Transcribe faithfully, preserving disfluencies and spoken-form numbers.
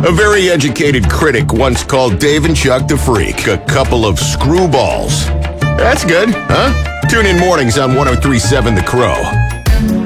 A very educated critic once called Dave and Chuck the Freak a couple of screwballs. That's good, huh? Tune in mornings on one oh three point seven The Crow.